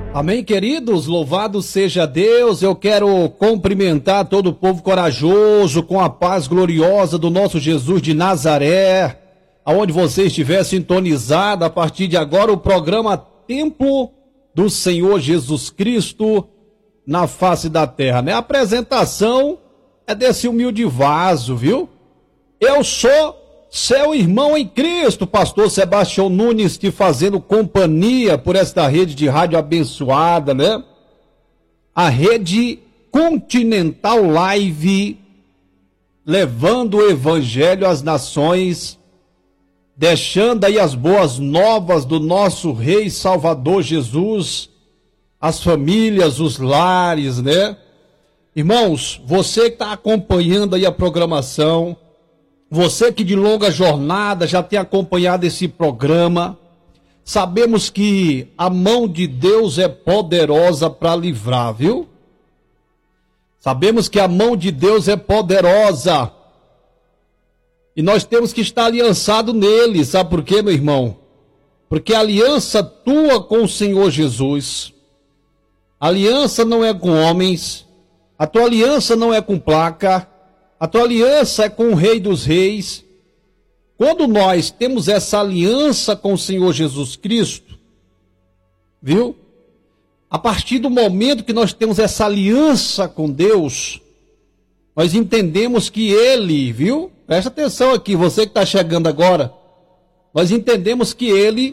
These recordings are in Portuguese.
Amém, queridos? Louvado seja Deus. Eu quero cumprimentar todo o povo corajoso com a paz gloriosa do nosso Jesus de Nazaré, aonde você estiver sintonizado. A partir de agora, o programa Templo do Senhor Jesus Cristo na face da terra, né? A apresentação é desse humilde vaso, viu? Eu sou seu irmão em Cristo, pastor Sebastião Nunes, te fazendo companhia por esta rede de rádio abençoada, né? A rede Continental Live, levando o evangelho às nações, deixando aí as boas novas do nosso Rei Salvador Jesus, as famílias, os lares, né? Irmãos, você que está acompanhando aí a programação, você que de longa jornada já tem acompanhado esse programa, sabemos que a mão de Deus é poderosa para livrar, viu? Sabemos que a mão de Deus é poderosa. E nós temos que estar aliançado nele, sabe por quê, meu irmão? Porque a aliança tua com o Senhor Jesus, a aliança não é com homens, a tua aliança não é com placa, a tua aliança é com o Rei dos Reis. Quando nós temos essa aliança com o Senhor Jesus Cristo, viu? A partir do momento que nós temos essa aliança com Deus, nós entendemos que Ele, viu? Presta atenção aqui, você que está chegando agora. Nós entendemos que Ele,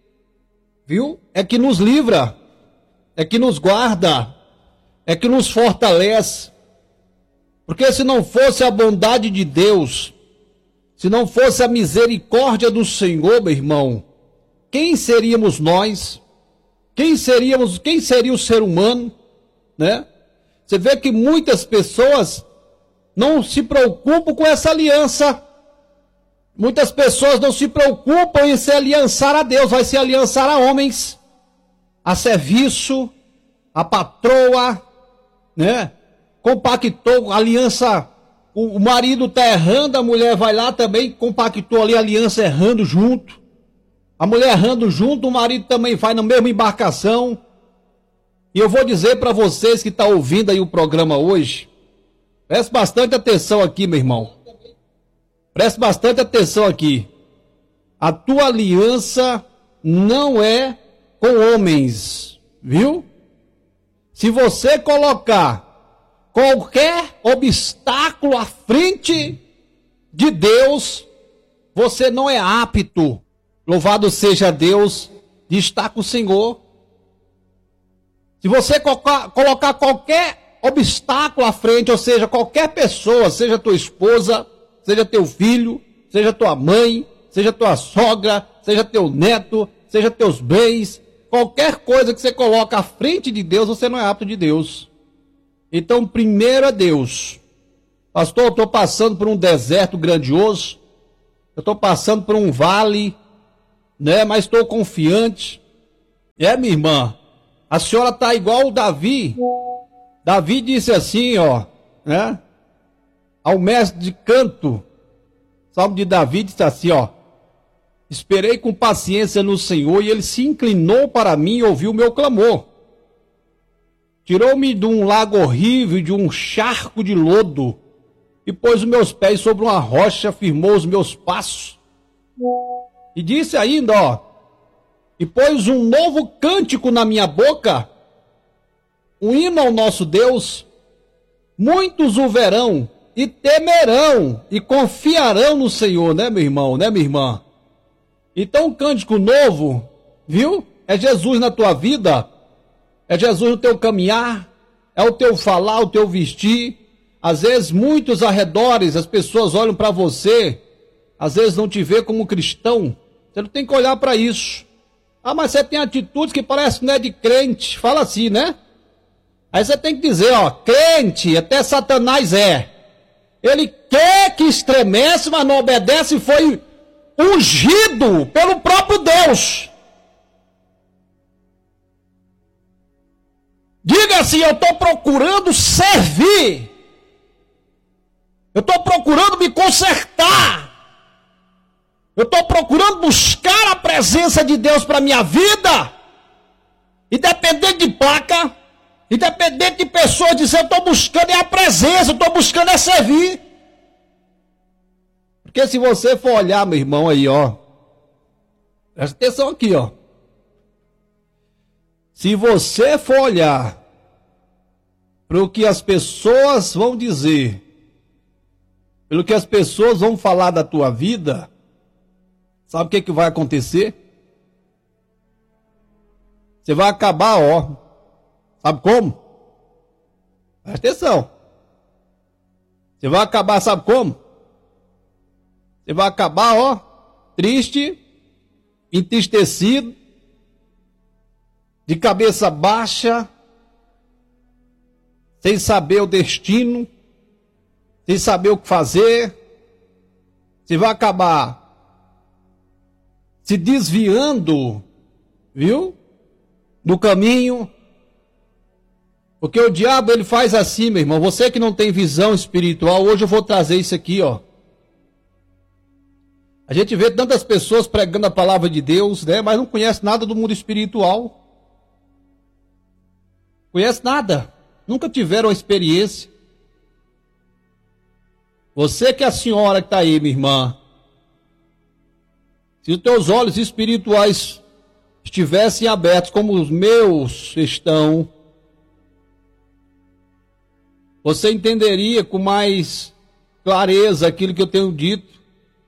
viu? É que nos livra, é que nos guarda, é que nos fortalece. Porque se não fosse a bondade de Deus, se não fosse a misericórdia do Senhor, meu irmão, quem seríamos nós? Quem seria o ser humano, né? Você vê que muitas pessoas não se preocupam com essa aliança. Muitas pessoas não se preocupam em se aliançar a Deus, vai se aliançar a homens, a serviço, a patroa, né? Compactou aliança, o marido está errando, a mulher vai lá também, compactou ali a aliança errando junto. A mulher errando junto, o marido também vai na mesma embarcação. E eu vou dizer para vocês que estão ouvindo aí o programa hoje, preste bastante atenção aqui, meu irmão. Preste bastante atenção aqui. A tua aliança não é com homens, viu? Se você colocar qualquer obstáculo à frente de Deus, você não é apto, louvado seja Deus, de estar com o Senhor. Se você colocar qualquer obstáculo à frente, ou seja, qualquer pessoa, seja tua esposa, seja teu filho, seja tua mãe, seja tua sogra, seja teu neto, seja teus bens, qualquer coisa que você coloca à frente de Deus, você não é apto de Deus. Então, primeiro é Deus. Pastor, eu estou passando por um deserto grandioso, eu estou passando por um vale, né? Mas estou confiante. Minha irmã, a senhora está igual o Davi. Davi disse assim, ó, né? Ao mestre de canto, Salmo de Davi disse assim, ó: esperei com paciência no Senhor e Ele se inclinou para mim e ouviu o meu clamor. Tirou-me de um lago horrível, de um charco de lodo, e pôs os meus pés sobre uma rocha, firmou os meus passos. E disse ainda, ó: e pôs um novo cântico na minha boca, um hino ao nosso Deus. Muitos o verão e temerão e confiarão no Senhor, né, meu irmão, né, minha irmã? Então, um cântico novo, viu? É Jesus na tua vida. É Jesus no teu caminhar, é o teu falar, o teu vestir. Às vezes, muitos arredores, as pessoas olham para você, às vezes não te vê como cristão. Você não tem que olhar para isso. Ah, mas você tem atitudes que parecem que não é de crente. Fala assim, né? Aí você tem que dizer, ó, crente, até Satanás é. Ele quer que estremece, mas não obedece e foi ungido pelo próprio Deus. Diga assim: eu estou procurando servir, eu estou procurando me consertar, eu estou procurando buscar a presença de Deus para a minha vida. independente de placa, independente de pessoas dizendo, eu estou buscando é a presença, eu estou buscando é servir. Porque se você for olhar, meu irmão, aí, ó, presta atenção aqui, ó. Se você for olhar para o que as pessoas vão dizer, pelo que as pessoas vão falar da tua vida, sabe o que vai acontecer? Você vai acabar, ó. Sabe como? Presta atenção. Você vai acabar, sabe como? Você vai acabar, ó, triste, entristecido, de cabeça baixa, sem saber o destino, sem saber o que fazer. Você vai acabar se desviando, viu? Do caminho. Porque o diabo, ele faz assim, meu irmão. Você que não tem visão espiritual, hoje eu vou trazer isso aqui, ó. A gente vê tantas pessoas pregando a palavra de Deus, né? Mas não conhece nada do mundo espiritual. Conhece nada. Nunca tiveram a experiência. Você que é a senhora que está aí, minha irmã. Se os teus olhos espirituais estivessem abertos como os meus estão, você entenderia com mais clareza aquilo que eu tenho dito.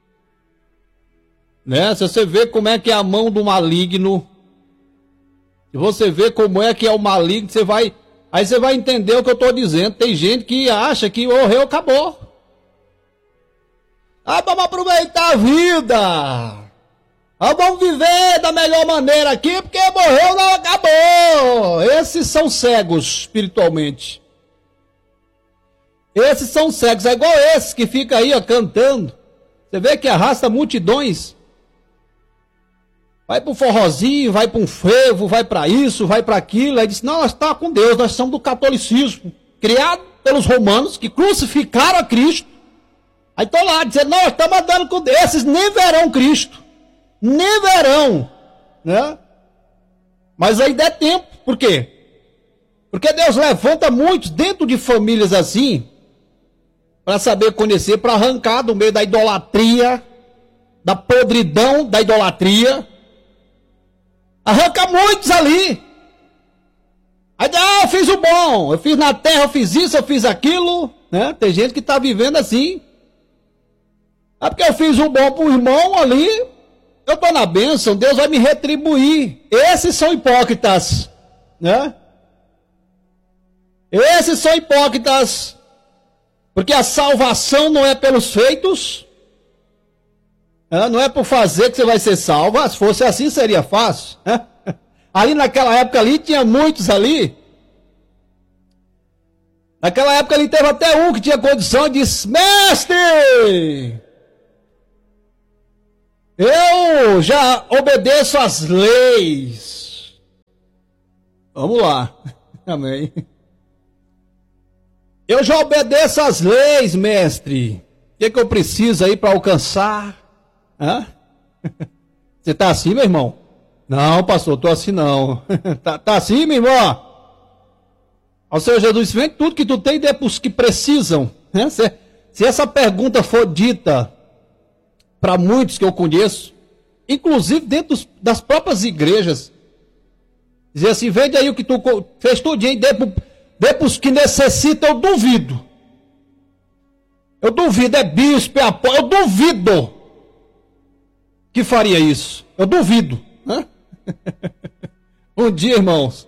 Né? Se você vê como é que é a mão do maligno, se você vê como é que é o maligno, aí você vai entender o que eu estou dizendo. Tem gente que acha que morreu, acabou. Ah, vamos aproveitar a vida. Ah, vamos viver da melhor maneira aqui, porque morreu, não acabou. Esses são cegos espiritualmente. Esses são cegos, é igual esses que ficam aí, ó, cantando. Você vê que arrasta multidões. Vai para um forrozinho, vai para um frevo, vai para isso, vai para aquilo. Aí diz, não, nós estamos com Deus, nós somos do catolicismo. Criado pelos romanos, que crucificaram a Cristo. Aí estão lá dizendo, não, nós estamos andando com Deus. Esses nem verão Cristo. Nem verão. Né? Mas ainda é tempo. Por quê? Porque Deus levanta muitos dentro de famílias assim, para saber conhecer, para arrancar do meio da idolatria, da podridão da idolatria. Arranca muitos ali. Aí, eu fiz o bom, eu fiz na terra, eu fiz isso, eu fiz aquilo. Né? Tem gente que está vivendo assim. Porque eu fiz o bom para o irmão ali, eu estou na bênção, Deus vai me retribuir. Esses são hipócritas. Né? Esses são hipócritas. Porque a salvação não é pelos feitos. Não é por fazer que você vai ser salvo. Se fosse assim seria fácil. Ali naquela época ali tinha muitos ali. Naquela época ali teve até um que tinha condição e disse, mestre, eu já obedeço às leis. Vamos lá. Amém. Eu já obedeço às leis, mestre. O que eu preciso aí para alcançar? Hã? Você está assim, meu irmão? Não, pastor, estou assim não. Tá assim, meu irmão? Ao Senhor Jesus, vem tudo que tu tem e dê para os que precisam. Né? Se essa pergunta for dita para muitos que eu conheço, inclusive dentro das próprias igrejas, dizer assim, vende aí o que tu fez tudinho e dê para os que necessitam, eu duvido. Eu duvido, é bispo, é apóstolo, eu duvido que faria isso. Eu duvido. Né? Um dia, irmãos,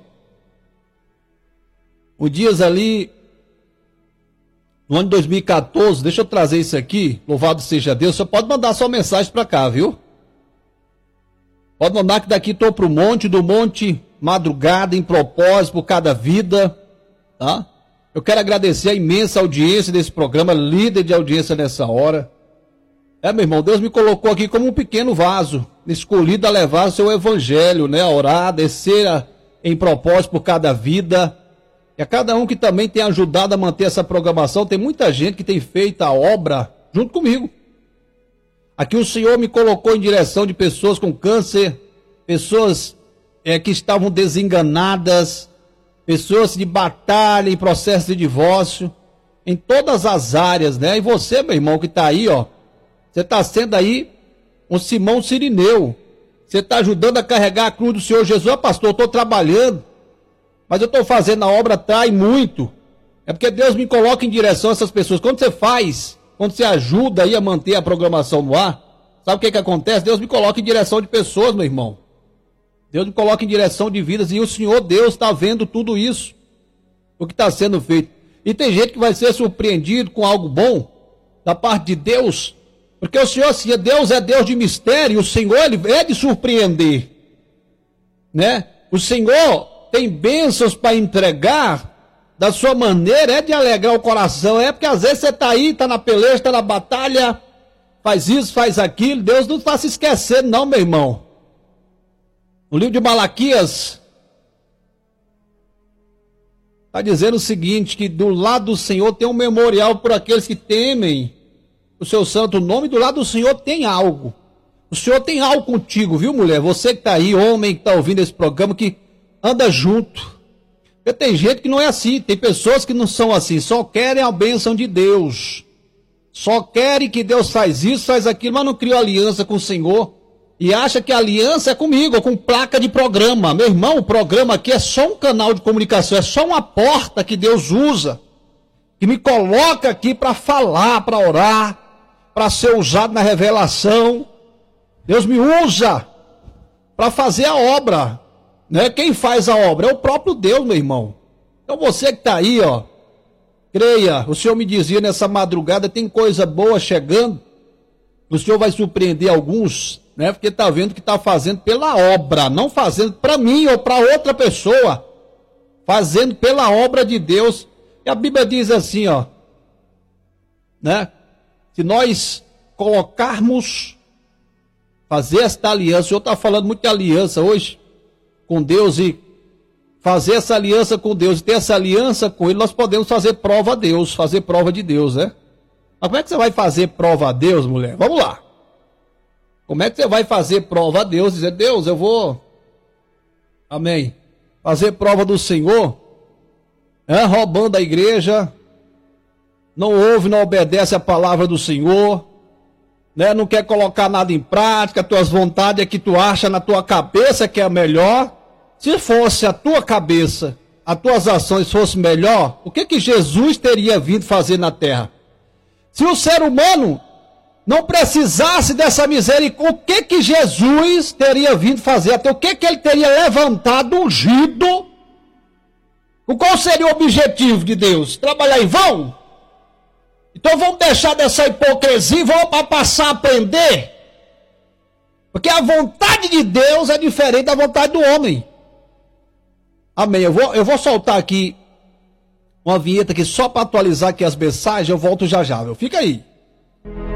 ali, no ano de 2014, deixa eu trazer isso aqui, louvado seja Deus, você pode mandar sua mensagem para cá, viu? Pode mandar que daqui estou para o monte, do monte madrugada, em propósito, por cada vida, tá? Eu quero agradecer a imensa audiência desse programa, líder de audiência nessa hora. Meu irmão, Deus me colocou aqui como um pequeno vaso, escolhido a levar o seu evangelho, né? A orar, a descer em propósito por cada vida. E a cada um que também tem ajudado a manter essa programação, tem muita gente que tem feito a obra junto comigo. Aqui o Senhor me colocou em direção de pessoas com câncer, pessoas que estavam desenganadas, pessoas de batalha, em processo de divórcio, em todas as áreas, né? E você, meu irmão, que está aí, ó, você está sendo aí um Simão Sirineu. Você está ajudando a carregar a cruz do Senhor Jesus. Pastor, eu estou trabalhando, mas eu estou fazendo a obra, trai muito. É porque Deus me coloca em direção a essas pessoas. Quando você ajuda aí a manter a programação no ar, sabe o que acontece? Deus me coloca em direção de pessoas, meu irmão. Deus me coloca em direção de vidas, e o Senhor Deus está vendo tudo isso, o que está sendo feito. E tem gente que vai ser surpreendido com algo bom da parte de Deus, porque o Senhor, assim, Deus é Deus de mistério, o Senhor, ele é de surpreender, né? O Senhor tem bênçãos para entregar da sua maneira, é de alegrar o coração, é porque às vezes você está aí, está na peleja, está na batalha, faz isso, faz aquilo, Deus não está se esquecendo não, meu irmão. No livro de Malaquias, está dizendo o seguinte, que do lado do Senhor tem um memorial por aqueles que temem o seu santo nome, do lado do Senhor tem algo. O Senhor tem algo contigo, viu, mulher? Você que está aí, homem que está ouvindo esse programa, que anda junto. Porque tem gente que não é assim, tem pessoas que não são assim, só querem a bênção de Deus. Só querem que Deus faz isso, faz aquilo, mas não criou aliança com o Senhor. E acha que a aliança é comigo, com placa de programa. Meu irmão, o programa aqui é só um canal de comunicação, é só uma porta que Deus usa, que me coloca aqui para falar, para orar, para ser usado na revelação. Deus me usa para fazer a obra, né? Quem faz a obra é o próprio Deus, meu irmão. Então você que está aí, ó, creia, o Senhor me dizia nessa madrugada, tem coisa boa chegando, o Senhor vai surpreender alguns, né? Porque está vendo que está fazendo pela obra, não fazendo para mim ou para outra pessoa, fazendo pela obra de Deus. E a Bíblia diz assim, ó, né? Se nós colocarmos, fazer esta aliança, o Senhor está falando muito de aliança hoje com Deus, e fazer essa aliança com Deus, e ter essa aliança com Ele, nós podemos fazer prova a Deus, fazer prova de Deus, né? Mas como é que você vai fazer prova a Deus, mulher? Vamos lá. Como é que você vai fazer prova a Deus, dizer, Deus, eu vou, amém, fazer prova do Senhor, roubando a igreja, não ouve, não obedece a palavra do Senhor, né? Não quer colocar nada em prática, tuas vontades é que tu acha na tua cabeça que é a melhor. Se fosse a tua cabeça, as tuas ações fossem melhor, o que Jesus teria vindo fazer na terra? Se o ser humano não precisasse dessa misericórdia, o que Jesus teria vindo fazer? Até o que ele teria levantado, ungido? Qual seria o objetivo de Deus? Trabalhar em vão? Então vamos deixar dessa hipocrisia e vamos passar a aprender. Porque a vontade de Deus é diferente da vontade do homem. Amém. Eu vou soltar aqui uma vinheta aqui só para atualizar aqui as mensagens. Eu volto já já, viu? Fica aí.